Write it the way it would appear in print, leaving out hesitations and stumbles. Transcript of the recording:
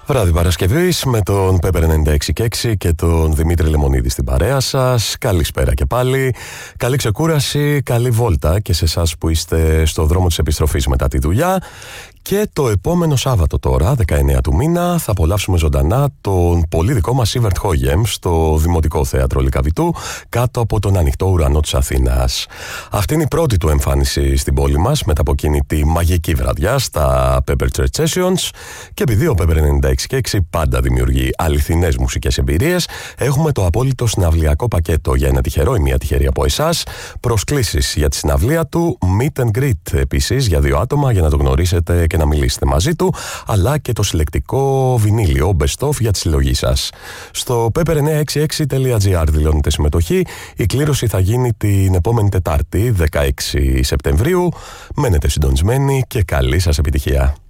Βράδυ Παρασκευής με τον Pepper 96,6 και τον Δημήτρη Λεμονίδη στην παρέα σας. Καλησπέρα και πάλι. Καλή ξεκούραση, καλή βόλτα και σε εσάς που είστε στο δρόμο της επιστροφής μετά τη δουλειά. Και το επόμενο Σάββατο τώρα, 19 του μήνα, θα απολαύσουμε ζωντανά τον πολύ δικό μας Σίβερτ Χόγεμ στο Δημοτικό Θέατρο Λυκαβητού, κάτω από τον ανοιχτό ουρανό της Αθήνας. Αυτή είναι η πρώτη του εμφάνιση στην πόλη μας μετά από εκείνη τη μαγική βραδιά στα Pepper Church Sessions. Και επειδή ο Pepper 96,6 πάντα δημιουργεί αληθινές μουσικές εμπειρίες, έχουμε το απόλυτο συναυλιακό πακέτο για ένα τυχερό ή μια τυχερή από εσάς. Προσκλήσεις για τη συναυλία του, meet and greet επίσης για 2 άτομα για να το γνωρίσετε και να μιλήσετε μαζί του, αλλά και το συλλεκτικό βινίλιο Best of για τη συλλογή σας. Στο pepper966.gr δηλώνετε συμμετοχή. Η κλήρωση θα γίνει την επόμενη Τετάρτη, 16 Σεπτεμβρίου. Μένετε συντονισμένοι και καλή σας επιτυχία.